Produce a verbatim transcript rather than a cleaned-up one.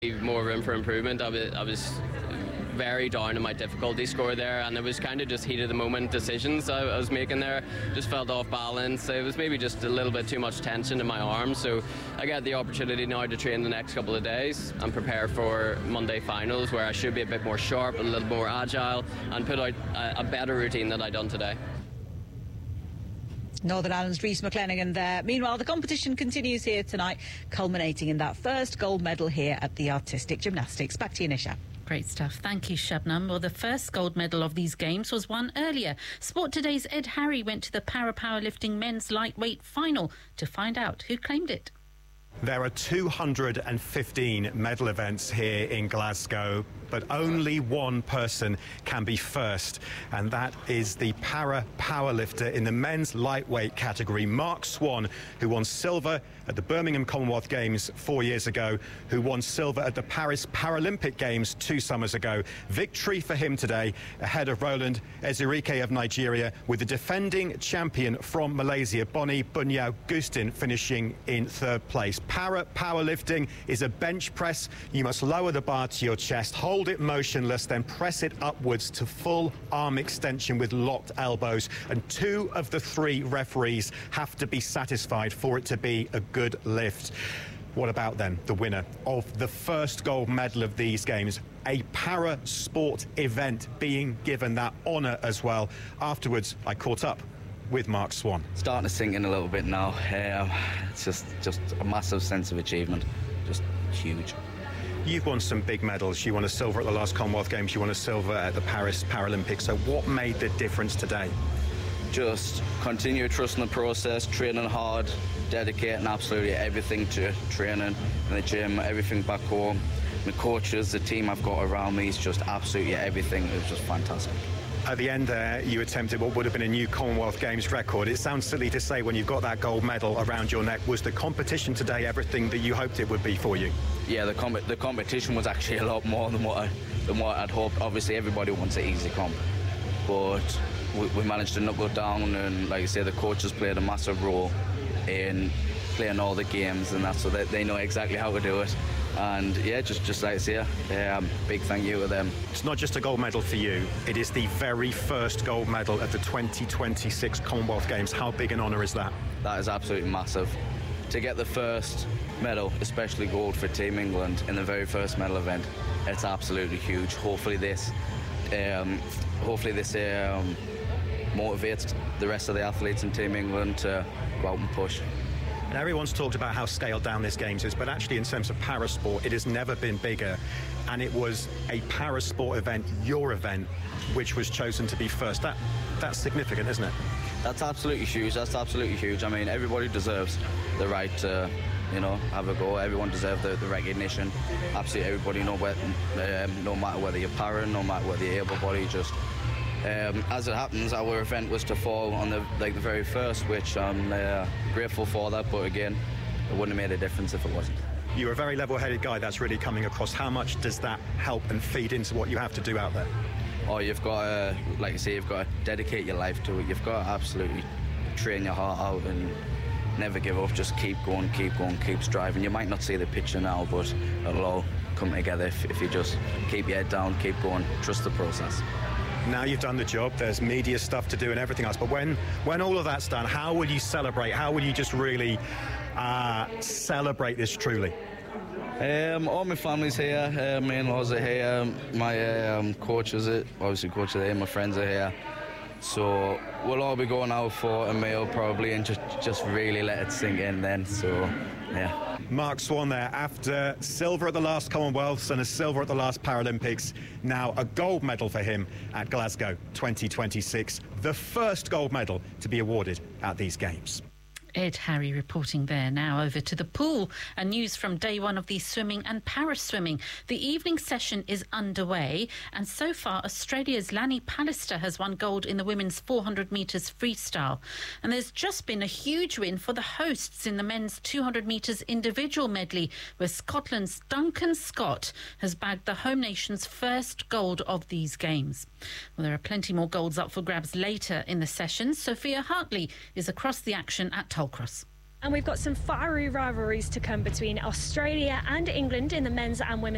More room for improvement. I was, I was very down in my difficulty score there, and it was kind of just heat of the moment decisions I, I was making there. Just felt off balance. It was maybe just a little bit too much tension in my arms. So I get the opportunity now to train the next couple of days and prepare for Monday finals, where I should be a bit more sharp, a little more agile, and put out a, a better routine than I done today. Northern Ireland's Rhys McClenaghan there. Meanwhile, the competition continues here tonight, culminating in that first gold medal here at the Artistic Gymnastics. Back to you, Nisha. Great stuff. Thank you, Shabnam. Well, the first gold medal of these games was won earlier. Sport Today's Ed Harry went to the para powerlifting men's lightweight final to find out who claimed it. There are two hundred fifteen medal events here in Glasgow, but only one person can be first, and that is the para powerlifter in the men's lightweight category, Mark Swan, who won silver at the Birmingham Commonwealth Games four years ago, who won silver at the Paris Paralympic Games two summers ago. Victory for him today, ahead of Roland Ezurike of Nigeria, with the defending champion from Malaysia, Bonnie Bunyao Gustin, finishing in third place. Para powerlifting is a bench press. You must lower the bar to your chest, hold it motionless, then press it upwards to full arm extension with locked elbows. And two of the three referees have to be satisfied for it to be a good lift. What about then the winner of the first gold medal of these games? A para sport event being given that honour as well. Afterwards, I caught up with Mark Swan. Starting to sink in a little bit now. Um, it's just, just a massive sense of achievement. Just huge. You've won some big medals. You won a silver at the last Commonwealth Games. You won a silver at the Paris Paralympics. So what made the difference today? Just continue trusting the process, training hard, dedicating absolutely everything to training in the gym, everything back home. The coaches, the team I've got around me is just absolutely everything. It was just fantastic. At the end there, you attempted what would have been a new Commonwealth Games record. It sounds silly to say when you've got that gold medal around your neck. Was the competition today everything that you hoped it would be for you? Yeah, the, com the competition was actually a lot more than what, I, than what I'd hoped. Obviously, everybody wants an easy comp, but we, we managed to knuckle down, and like I say, the coaches played a massive role in playing all the games, and that's so that they know exactly how to do it. And yeah, just just like I say, um, big thank you to them. It's not just a gold medal for you, it is the very first gold medal at the twenty twenty-six Commonwealth Games. How big an honour is that? That is absolutely massive. To get the first medal, especially gold for Team England in the very first medal event, it's absolutely huge. Hopefully this, um, hopefully this um, motivates the rest of the athletes in Team England to go out and push. And everyone's talked about how scaled down this Games is, but actually in terms of parasport, it has never been bigger. And it was a parasport event, your event, which was chosen to be first. That That's significant, isn't it? That's absolutely huge. That's absolutely huge. I mean, everybody deserves the right to, you know, have a go. Everyone deserves the, the recognition. Absolutely everybody, no, um, no matter whether you're para, no matter whether you're able-bodied, just... Um, as it happens, our event was to fall on the like the very first, which I'm uh, grateful for that. But again, it wouldn't have made a difference if it wasn't. You're a very level-headed guy. That's really coming across. How much does that help and feed into what you have to do out there? Oh, you've got to, like I say, you've got to dedicate your life to it. You've got to absolutely train your heart out and never give up. Just keep going, keep going, keep striving. You might not see the picture now, but it'll all come together if, if you just keep your head down, keep going, trust the process. Now you've done the job, there's media stuff to do and everything else, but when when all of that's done, how will you celebrate? How will you just really uh, celebrate this truly? Um, all my family's here, uh, my in-laws are here, my um, coach is it, obviously coach are here, my friends are here. So we'll all be going out for a meal probably and just, just really let it sink in then, so yeah. Mark Swan there, after silver at the last Commonwealths and a silver at the last Paralympics, now a gold medal for him at Glasgow twenty twenty-six, the first gold medal to be awarded at these Games. Ed Harry reporting there. Now over to the pool and news from day one of the swimming and para-swimming. The evening session is underway, and so far Australia's Lanny Pallister has won gold in the women's four hundred metres freestyle. And there's just been a huge win for the hosts in the men's two hundred metres individual medley, where Scotland's Duncan Scott has bagged the home nation's first gold of these games. Well, there are plenty more golds up for grabs later in the session. Sophia Hartley is across the action at Tollcross. And we've got some fiery rivalries to come between Australia and England in the men's and women's